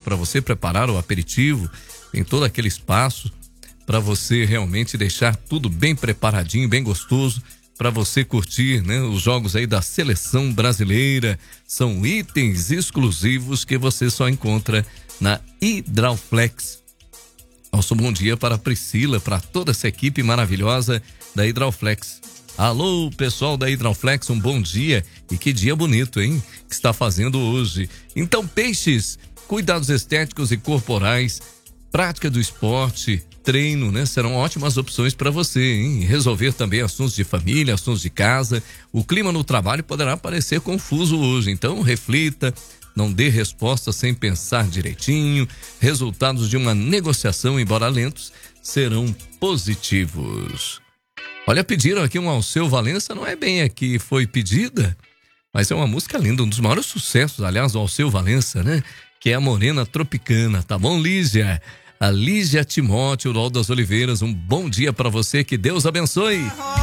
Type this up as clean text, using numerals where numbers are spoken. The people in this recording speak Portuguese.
para você preparar o aperitivo, tem todo aquele espaço para você realmente deixar tudo bem preparadinho, bem gostoso, para você curtir, né, os jogos aí da seleção brasileira. São itens exclusivos que você só encontra na Hidrauflex. Nosso bom dia para a Priscila, para toda essa equipe maravilhosa da Hidrauflex. Alô, pessoal da Hidrauflex, um bom dia. E que dia bonito, hein? Que está fazendo hoje. Então, peixes, cuidados estéticos e corporais, prática do esporte, treino, né? Serão ótimas opções para você, hein? Resolver também assuntos de família, assuntos de casa. O clima no trabalho poderá parecer confuso hoje, então reflita, não dê resposta sem pensar direitinho. Resultados de uma negociação, embora lentos, serão positivos. Olha, pediram aqui um Alceu Valença, não é bem aqui foi pedida, mas é uma música linda, um dos maiores sucessos, aliás, do Alceu Valença, né? Que é a Morena Tropicana, tá bom, Lígia? A Lígia Timóteo, do Alto das Oliveiras, um bom dia para você, que Deus abençoe.